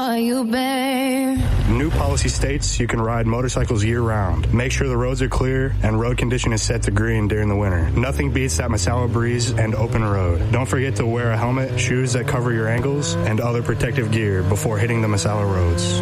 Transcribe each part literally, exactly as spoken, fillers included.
Are you babe? New policy states you can ride motorcycles year-round. Make sure the roads are clear and road condition is set to green during the winter. Nothing beats that Misawa breeze and open road. Don't forget to wear a helmet, shoes that cover your ankles, and other protective gear before hitting the Misawa roads.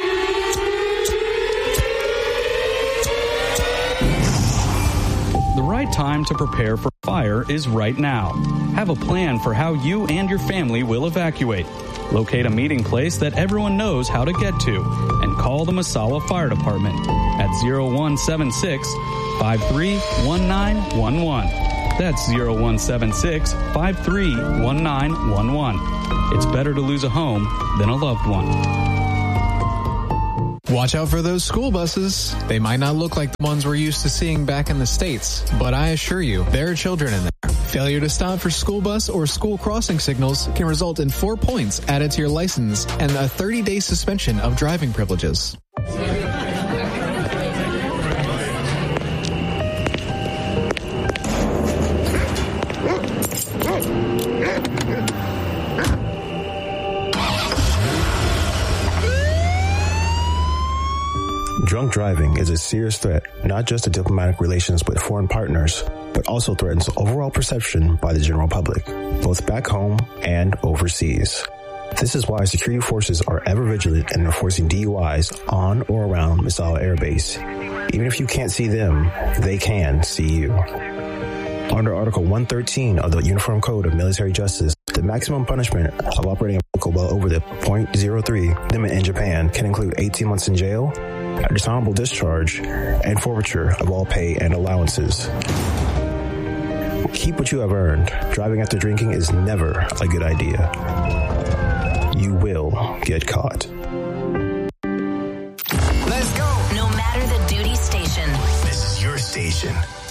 The right time to prepare for fire is right now. Have a plan for how you and your family will evacuate. Locate a meeting place that everyone knows how to get to and call the Misawa Fire Department at zero one seven six, five three one nine one one. That's zero one seven six, five three one nine one one. It's better to lose a home than a loved one. Watch out for those school buses. They might not look like the ones we're used to seeing back in the States, but I assure you, there are children in there. Failure to stop for school bus or school crossing signals can result in four points added to your license and a thirty-day suspension of driving privileges. Drunk driving is a serious threat, not just to diplomatic relations with foreign partners, but also threatens overall perception by the general public, both back home and overseas. This is why security forces are ever vigilant in enforcing D U Is on or around Misawa Air Base. Even if you can't see them, they can see you. Under Article one thirteen of the Uniform Code of Military Justice, the maximum punishment of operating a vehicle well over the point zero three limit in Japan can include eighteen months in jail, a dishonorable discharge, and forfeiture of all pay and allowances. Keep what you have earned. Driving after drinking is never a good idea. You will get caught. Let's go. No matter the duty station. This is your station.